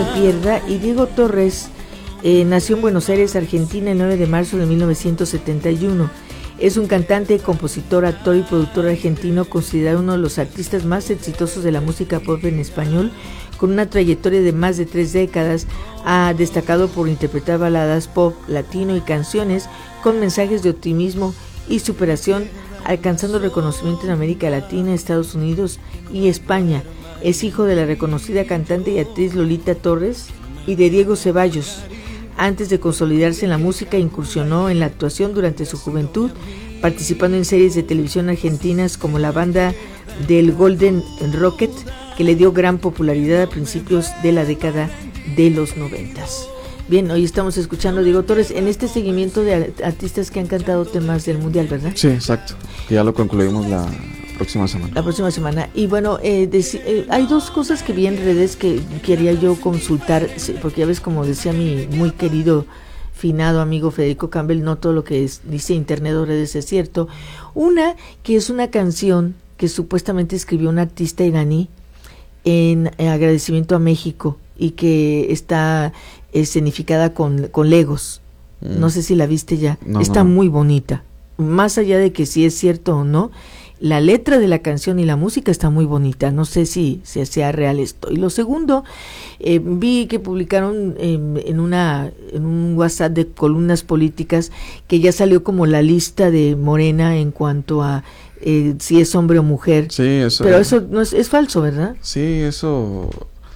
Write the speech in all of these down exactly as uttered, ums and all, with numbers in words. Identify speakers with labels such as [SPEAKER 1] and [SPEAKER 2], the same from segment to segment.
[SPEAKER 1] pierda. Y Diego Torres eh, nació en Buenos Aires, Argentina, el nueve de marzo de mil novecientos setenta y uno. Es un cantante, compositor, actor y productor argentino, considerado uno de los artistas más exitosos de la música pop en español, con una trayectoria de más de tres décadas. Ha destacado por interpretar baladas pop, latino y canciones con mensajes de optimismo y superación, alcanzando reconocimiento en América Latina, Estados Unidos y España. Es hijo de la reconocida cantante y actriz Lolita Torres y de Diego Ceballos. Antes de consolidarse en la música, incursionó en la actuación durante su juventud, participando en series de televisión argentinas como La Banda del Golden Rocket, que le dio gran popularidad a principios de la década de los noventas. Bien, hoy estamos escuchando a Diego Torres en este seguimiento de artistas que han cantado temas del Mundial, ¿verdad?
[SPEAKER 2] Sí, exacto, que ya lo concluimos la próxima semana.
[SPEAKER 1] La próxima semana. Y bueno, eh, dec- eh, hay dos cosas que vi en redes que quería yo consultar, porque ya ves, como decía mi muy querido finado amigo Federico Campbell, no todo lo que es, dice internet o redes es cierto. Una, que es una canción que supuestamente escribió un artista iraní en, en agradecimiento a México y que está escenificada con, con Legos. Mm. No sé si la viste ya. No, está no. muy bonita. Más allá de que si es cierto o no, la letra de la canción y la música está muy bonita. No sé si, si sea real esto. Y lo segundo, eh, vi que publicaron eh, en una en un WhatsApp de columnas políticas que ya salió como la lista de Morena en cuanto a eh, si es hombre o mujer.
[SPEAKER 2] Sí, eso.
[SPEAKER 1] Pero eso no es, es falso, ¿verdad?
[SPEAKER 2] Sí, eso.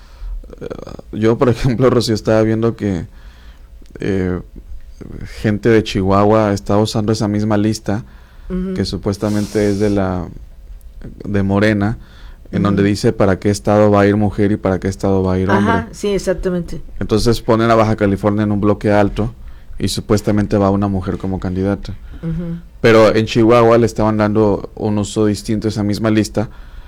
[SPEAKER 2] Uh, yo, por ejemplo, Rocío, estaba viendo que eh, gente de Chihuahua está usando esa misma lista, uh-huh, que supuestamente es de la de Morena, en uh-huh, donde dice para qué estado va a ir mujer y para qué estado va a ir hombre.
[SPEAKER 1] Ajá, sí, exactamente.
[SPEAKER 2] Entonces ponen a Baja California en un bloque alto y supuestamente va una mujer como candidata. Uh-huh. Pero en Chihuahua le estaban dando un uso distinto a esa misma lista,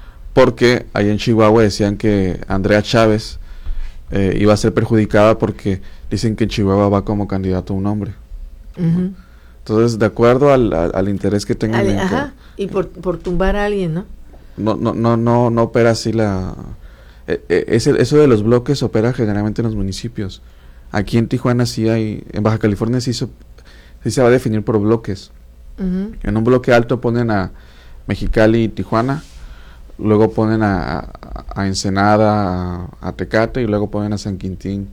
[SPEAKER 2] porque ahí en Chihuahua decían que Andrea Chávez eh, iba a ser perjudicada porque dicen que en Chihuahua va como candidato un hombre. Uh-huh. Entonces, de acuerdo al, al, al interés que tengan.
[SPEAKER 1] Ale, ajá, y por, por tumbar a alguien, ¿no?
[SPEAKER 2] No, no, no, no, no opera así la... Eh, eh, ese, eso de los bloques opera generalmente en los municipios. Aquí en Tijuana sí hay... En Baja California sí, so, sí se va a definir por bloques. Uh-huh. En un bloque alto ponen a Mexicali y Tijuana, luego ponen a, a, a Ensenada, a, a Tecate, y luego ponen a San Quintín,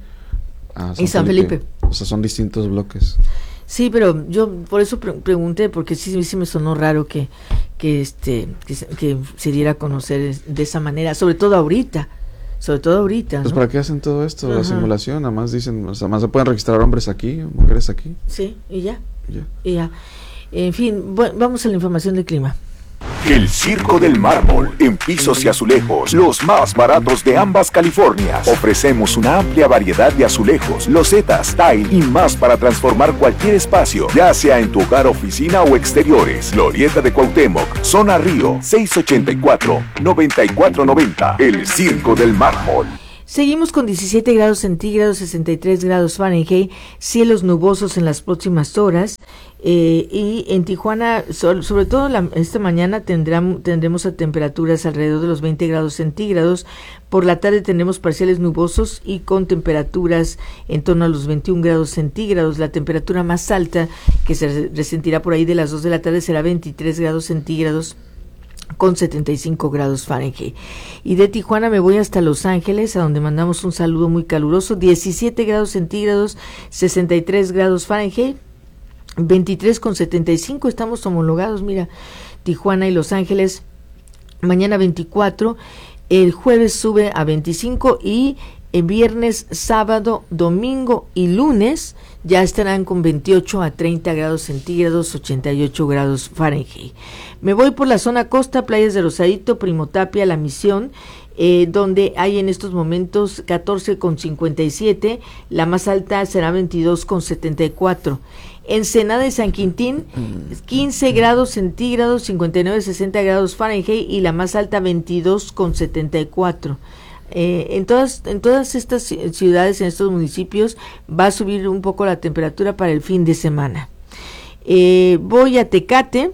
[SPEAKER 2] a San
[SPEAKER 1] y San Felipe. Felipe.
[SPEAKER 2] O sea, son distintos bloques.
[SPEAKER 1] Sí, pero yo por eso pre- pregunté, porque sí, sí me sonó raro que que este que, que se diera a conocer de esa manera, sobre todo ahorita, sobre todo ahorita, ¿no?
[SPEAKER 2] Pues ¿para qué hacen todo esto?
[SPEAKER 1] Ajá.
[SPEAKER 2] La simulación, nada más dicen, o sea, más se pueden registrar hombres aquí, mujeres aquí.
[SPEAKER 1] Sí, y ya.
[SPEAKER 2] Ya.
[SPEAKER 1] Y ya. En fin, bueno, vamos a la información del clima.
[SPEAKER 3] El Circo del Mármol, en pisos y azulejos, los más baratos de ambas Californias. Ofrecemos una amplia variedad de azulejos, losetas, tile y más para transformar cualquier espacio, ya sea en tu hogar, oficina o exteriores. Glorieta de Cuauhtémoc, Zona Río, seis ochenta y cuatro, noventa y cuatro noventa. El Circo del Mármol.
[SPEAKER 1] Seguimos con diecisiete grados centígrados, sesenta y tres grados Fahrenheit, cielos nubosos en las próximas horas, eh, y en Tijuana, so, sobre todo la, esta mañana tendrán, tendremos a temperaturas alrededor de los veinte grados centígrados, por la tarde tendremos parciales nubosos y con temperaturas en torno a los veintiún grados centígrados. La temperatura más alta que se resentirá por ahí de las dos de la tarde será veintitrés grados centígrados, con setenta y cinco grados Fahrenheit. Y de Tijuana me voy hasta Los Ángeles, a donde mandamos un saludo muy caluroso, diecisiete grados centígrados, sesenta y tres grados Fahrenheit, veintitrés con setenta y cinco, estamos homologados, mira, Tijuana y Los Ángeles. Mañana veinticuatro, el jueves sube a veinticinco y el viernes, sábado, domingo y lunes ya estarán con veintiocho a treinta grados centígrados, ochenta y ocho grados Fahrenheit. Me voy por la zona costa, playas de Rosarito, Primotapia, La Misión, eh, donde hay en estos momentos catorce con cincuenta y siete, la más alta será veintidós con setenta y cuatro. Ensenada y San Quintín, quince grados centígrados, cincuenta y nueve, sesenta grados Fahrenheit, y la más alta veintidós con setenta y cuatro. Eh, en todas en todas estas ciudades, en estos municipios, va a subir un poco la temperatura para el fin de semana. Eh, voy a Tecate,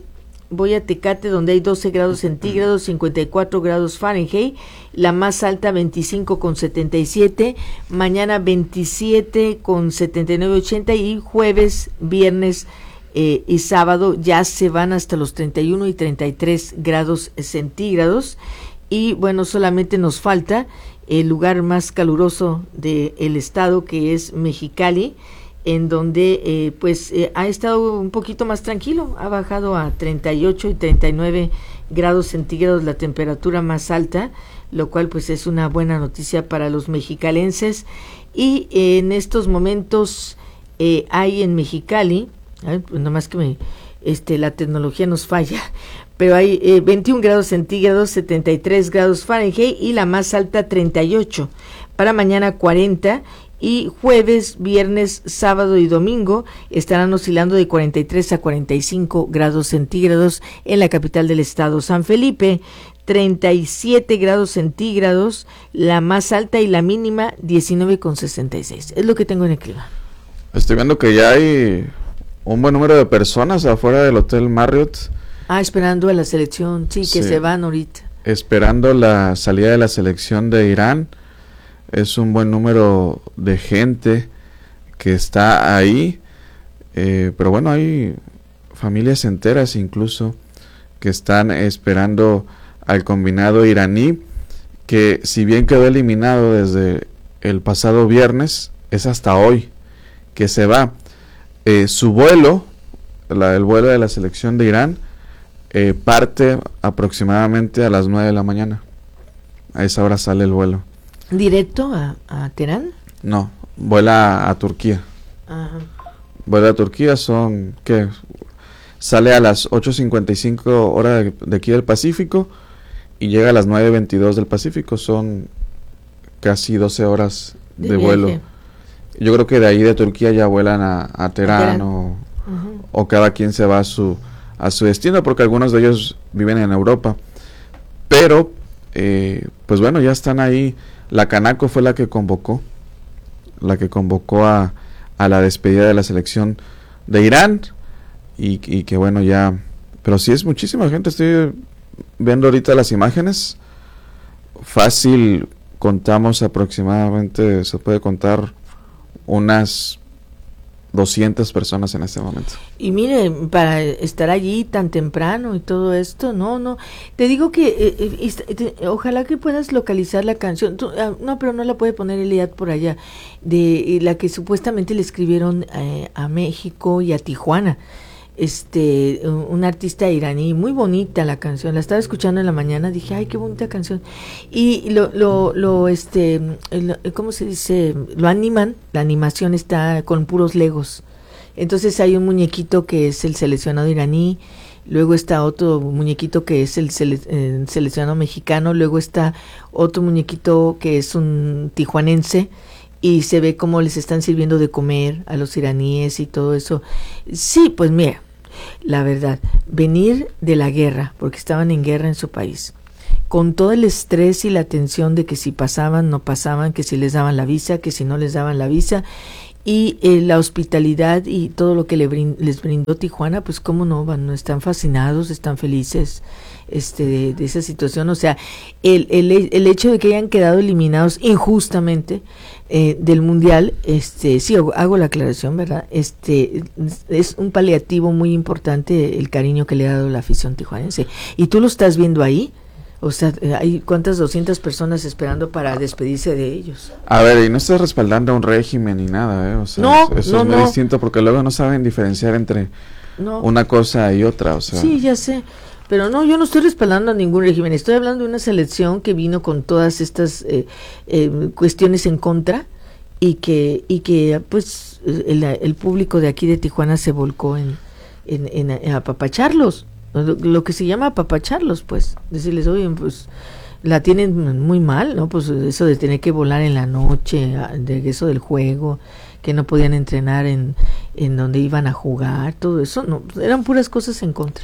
[SPEAKER 1] voy a Tecate, donde hay doce grados centígrados, cincuenta y cuatro grados Fahrenheit, la más alta veinticinco con setenta y siete, mañana veintisiete con setenta y nueve, ochenta, y jueves, viernes eh, y sábado ya se van hasta los treinta y uno y treinta y tres grados centígrados. Y bueno, solamente nos falta el lugar más caluroso del estado, que es Mexicali, en donde eh, pues eh, ha estado un poquito más tranquilo, ha bajado a treinta y ocho y treinta y nueve grados centígrados la temperatura más alta, lo cual pues es una buena noticia para los mexicalenses. Y eh, en estos momentos eh, hay en Mexicali, ay, pues nomás que me, este, la tecnología nos falla, pero hay eh, veintiún grados centígrados, setenta y tres grados Fahrenheit, y la más alta treinta y ocho, para mañana cuarenta, y jueves, viernes, sábado y domingo estarán oscilando de cuarenta y tres a cuarenta y cinco grados centígrados en la capital del estado, San Felipe. Treinta y siete grados centígrados la más alta, y la mínima diecinueve con sesenta y seis. Es lo que tengo en el clima.
[SPEAKER 2] Estoy viendo que ya hay un buen número de personas afuera del Hotel Marriott.
[SPEAKER 1] Ah, esperando a la selección, sí, que sí, se van ahorita.
[SPEAKER 2] Esperando la salida de la selección de Irán. Es un buen número de gente que está ahí, eh, pero bueno, hay familias enteras incluso que están esperando al combinado iraní, que si bien quedó eliminado desde el pasado viernes, es hasta hoy que se va. Eh, su vuelo, la, el vuelo de la selección de Irán, eh, parte aproximadamente a las nueve de la mañana. A esa hora sale el vuelo.
[SPEAKER 1] ¿Directo a, a Teherán?
[SPEAKER 2] No, vuela a, a Turquía.
[SPEAKER 1] Ajá.
[SPEAKER 2] Vuela a Turquía, son, ¿qué? Sale a las ocho cincuenta y cinco hora de, de aquí del Pacífico y llega a las nueve veintidós del Pacífico, son casi doce horas de, de vuelo. Yo creo que de ahí de Turquía ya vuelan a, a Teherán, o, uh-huh. o cada quien se va a su, a su destino, porque algunos de ellos viven en Europa. Pero, eh, pues bueno, ya están ahí. La Canaco fue la que convocó, la que convocó a, a la despedida de la selección de Irán, y, y que bueno, ya, pero sí es muchísima gente. Estoy viendo ahorita las imágenes, fácil, contamos aproximadamente, se puede contar unas doscientas personas en este momento.
[SPEAKER 1] Y mire, para estar allí tan temprano y todo esto, no, no, te digo que eh, eh, ojalá que puedas localizar la canción. Tú, ah, no, pero no la puede poner Eliad por allá, de la que supuestamente le escribieron eh, a México y a Tijuana, este, un, un artista iraní, muy bonita la canción, la estaba escuchando en la mañana, dije, ay, qué bonita canción, y lo, lo, lo, este, lo, ¿cómo se dice? Lo animan, la animación está con puros legos, entonces hay un muñequito que es el seleccionado iraní, luego está otro muñequito que es el sele, eh, seleccionado mexicano, luego está otro muñequito que es un tijuanense, y se ve cómo les están sirviendo de comer a los iraníes y todo eso. Sí, pues mira, la verdad, venir de la guerra, porque estaban en guerra en su país, con todo el estrés y la tensión de que si pasaban, no pasaban, que si les daban la visa, que si no les daban la visa, y eh, la hospitalidad y todo lo que le brind- les brindó Tijuana, pues cómo no, van, están fascinados, están felices este de, de esa situación. O sea, el, el, el hecho de que hayan quedado eliminados injustamente eh, del mundial, este sí, hago la aclaración, ¿verdad? Este es un paliativo muy importante el cariño que le ha dado la afición tijuanense. Y tú lo estás viendo ahí. O sea, hay cuántas doscientas personas esperando para despedirse de ellos.
[SPEAKER 2] A ver, y no estás respaldando a un régimen ni nada, ¿eh? O sea,
[SPEAKER 1] no,
[SPEAKER 2] eso
[SPEAKER 1] no,
[SPEAKER 2] es muy
[SPEAKER 1] no.
[SPEAKER 2] distinto, porque luego no saben diferenciar entre
[SPEAKER 1] no.
[SPEAKER 2] una cosa y otra, o sea.
[SPEAKER 1] Sí, ya sé, pero no, yo no estoy respaldando a ningún régimen, estoy hablando de una selección que vino con todas estas eh, eh, cuestiones en contra, y que, y que pues, el, el público de aquí de Tijuana se volcó en, en, en, en apapacharlos. Lo que se llama apapacharlos, pues, decirles, oye, pues, la tienen muy mal, ¿no? Pues eso de tener que volar en la noche, de eso del juego, que no podían entrenar en, en donde iban a jugar, todo eso, no, eran puras cosas en contra.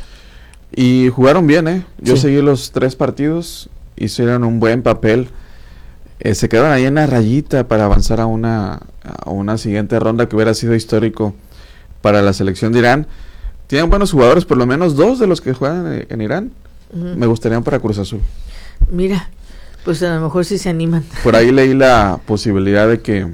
[SPEAKER 2] Y jugaron bien, ¿eh? Yo
[SPEAKER 1] Sí.
[SPEAKER 2] seguí los tres partidos, hicieron un buen papel, eh, se quedaron ahí en la rayita para avanzar a una, a una siguiente ronda que hubiera sido histórico para la selección de Irán. tienen buenos jugadores, por lo menos dos de los que juegan en, en Irán, uh-huh. me gustarían para Cruz Azul.
[SPEAKER 1] Mira, pues a lo mejor sí se animan.
[SPEAKER 2] Por ahí leí la posibilidad de que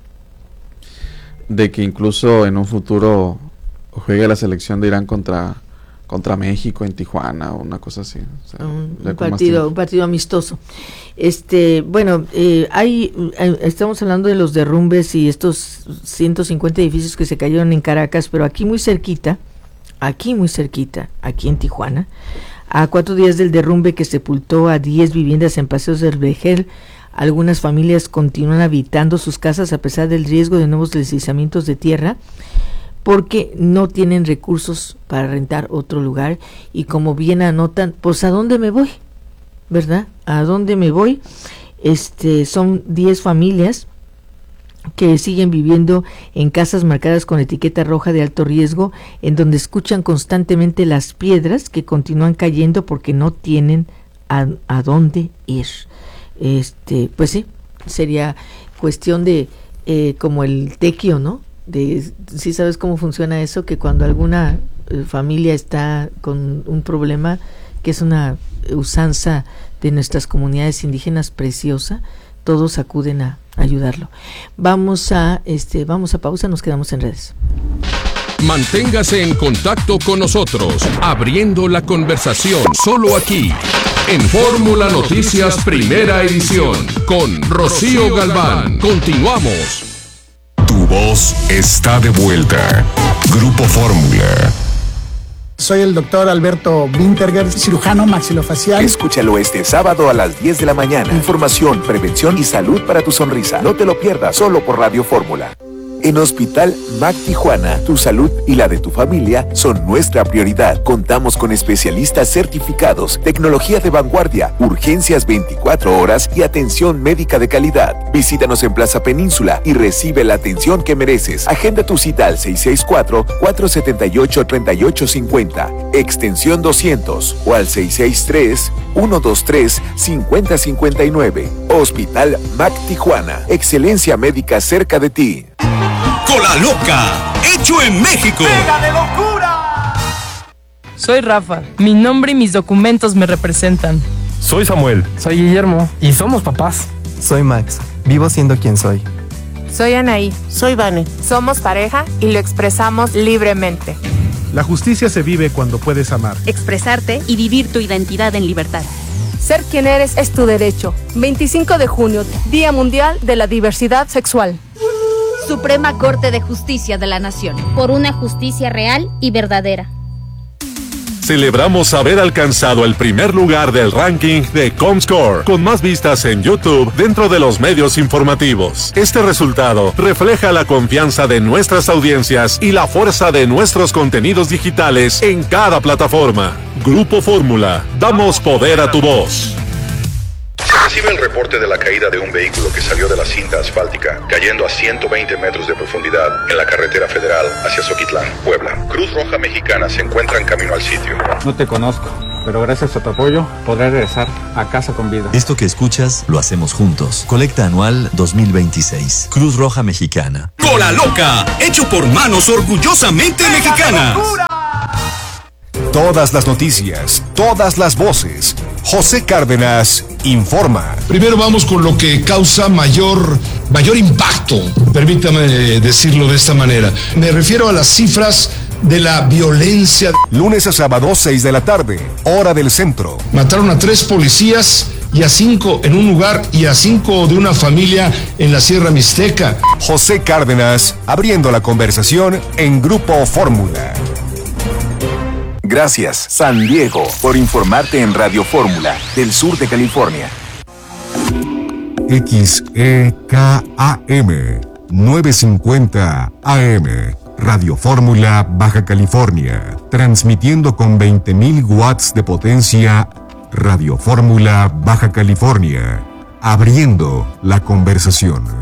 [SPEAKER 2] de que incluso en un futuro juegue la selección de Irán contra contra México en Tijuana o una cosa así. O sea,
[SPEAKER 1] un, un partido un partido amistoso. Este, bueno, eh, hay eh, estamos hablando de los derrumbes y estos ciento cincuenta edificios que se cayeron en Caracas, pero aquí muy cerquita, aquí muy cerquita, aquí en Tijuana, a cuatro días del derrumbe que sepultó a diez viviendas en Paseos del Vergel, algunas familias continúan habitando sus casas a pesar del riesgo de nuevos deslizamientos de tierra, porque no tienen recursos para rentar otro lugar y como bien anotan, pues ¿a dónde me voy? ¿Verdad? ¿A dónde me voy? Este, son diez familias que siguen viviendo en casas marcadas con etiqueta roja de alto riesgo, en donde escuchan constantemente las piedras que continúan cayendo porque no tienen a, a dónde ir. Este, pues sí, sería cuestión de eh, como el tequio, ¿no? De, ¿sí sabes cómo funciona eso? Que cuando alguna eh, familia está con un problema, que es una usanza de nuestras comunidades indígenas preciosa, todos acuden a ayudarlo. Vamos a este, vamos a pausa, nos quedamos en redes.
[SPEAKER 4] Manténgase en contacto con nosotros, abriendo la conversación, solo aquí, en Fórmula Noticias Primera Edición, con Rocío Galván. Continuamos.
[SPEAKER 5] Tu voz está de vuelta. Grupo Fórmula.
[SPEAKER 6] Soy el doctor Alberto Winterger, cirujano maxilofacial.
[SPEAKER 3] Escúchalo este sábado a las diez de la mañana. Información, prevención y salud para tu sonrisa. No te lo pierdas, solo por Radio Fórmula. En Hospital M A C Tijuana, tu salud y la de tu familia son nuestra prioridad. Contamos con especialistas certificados, tecnología de vanguardia, urgencias veinticuatro horas y atención médica de calidad. Visítanos en Plaza Península y recibe la atención que mereces. Agenda tu cita al seis seis cuatro, cuatro siete ocho, tres ocho cinco cero, extensión doscientos o al seis seis tres, uno dos tres, cinco cero cinco nueve. Hospital M A C Tijuana, excelencia médica cerca de ti.
[SPEAKER 7] Cola Loca, hecho en México. ¡Pega de locura!
[SPEAKER 8] Soy Rafa, mi nombre y mis documentos me representan.
[SPEAKER 9] Soy Samuel.
[SPEAKER 10] Soy Guillermo y somos papás.
[SPEAKER 11] Soy Max, vivo siendo quien soy.
[SPEAKER 12] Soy Anaí.
[SPEAKER 13] Soy Vane.
[SPEAKER 12] Somos pareja y lo expresamos libremente.
[SPEAKER 14] La justicia se vive cuando puedes amar,
[SPEAKER 15] expresarte y vivir tu identidad en libertad.
[SPEAKER 16] Ser quien eres es tu derecho. veinticinco de junio, Día Mundial de la Diversidad Sexual.
[SPEAKER 15] Suprema Corte de Justicia de la Nación.
[SPEAKER 17] Por una justicia real y verdadera.
[SPEAKER 5] Celebramos haber alcanzado el primer lugar del ranking de Comscore, con más vistas en YouTube dentro de los medios informativos. Este resultado refleja la confianza de nuestras audiencias y la fuerza de nuestros contenidos digitales en cada plataforma. Grupo Fórmula, damos poder a tu voz.
[SPEAKER 18] Recibe el reporte de la caída de un vehículo que salió de la cinta asfáltica, cayendo a ciento veinte metros de profundidad en la carretera federal hacia Zoquitlán, Puebla. Cruz Roja Mexicana se encuentra en camino al sitio.
[SPEAKER 19] No te conozco, pero gracias a tu apoyo podré regresar a casa con vida.
[SPEAKER 20] Esto que escuchas lo hacemos juntos. Colecta anual dos mil veintiséis. Cruz Roja Mexicana.
[SPEAKER 7] Cola Loca, hecho por manos orgullosamente mexicanas.
[SPEAKER 5] Todas las noticias, todas las voces. José Cárdenas informa.
[SPEAKER 21] Primero vamos con lo que causa mayor, mayor impacto, permítame decirlo de esta manera. Me refiero a las cifras de la violencia.
[SPEAKER 5] Lunes a sábado, seis de la tarde, hora del centro.
[SPEAKER 21] Mataron a tres policías y a cinco en un lugar y a cinco de una familia en la Sierra Mixteca.
[SPEAKER 5] José Cárdenas, abriendo la conversación en Grupo Fórmula.
[SPEAKER 3] Gracias, San Diego, por informarte en Radio Fórmula, del sur de California.
[SPEAKER 5] X E K A M, novecientos cincuenta A M, Radio Fórmula, Baja California, transmitiendo con veinte mil watts de potencia. Radio Fórmula, Baja California, abriendo la conversación.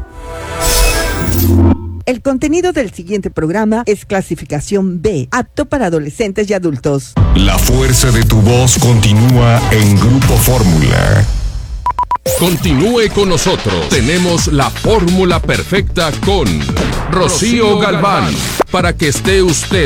[SPEAKER 22] El contenido del siguiente programa es clasificación B, apto para adolescentes y adultos.
[SPEAKER 5] La fuerza de tu voz continúa en Grupo Fórmula.
[SPEAKER 4] Continúe con nosotros. Tenemos la fórmula perfecta con Rocío Galván, para que esté usted